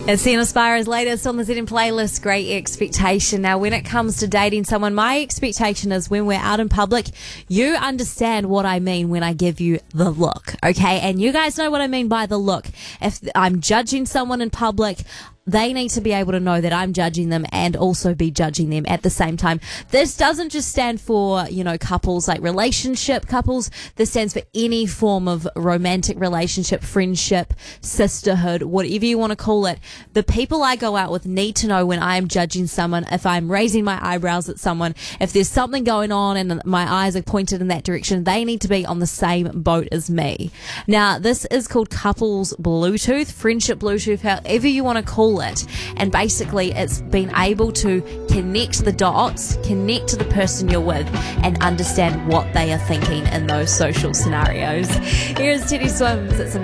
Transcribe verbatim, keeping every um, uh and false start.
It's Sienna Spiro's latest on the Z M playlist, Great Expectation. Now, when it comes to dating someone, my expectation is when we're out in public, you understand what I mean when I give you the look, okay? And you guys know what I mean by the look. If I'm judging someone in public, they need to be able to know that I'm judging them and also be judging them at the same time. This doesn't just stand for, you know, couples, like relationship couples. This stands for any form of romantic relationship, friendship, sisterhood, whatever you want to call it. The people I go out with need to know when I am judging someone, if I'm raising my eyebrows at someone, if there's something going on and my eyes are pointed in that direction, they need to be on the same boat as me. Now, this is called couples Bluetooth, friendship Bluetooth, however you want to call it. And basically it's being able to connect the dots, connect to the person you're with, and understand what they are thinking in those social scenarios. Here's Teddy Swims. It's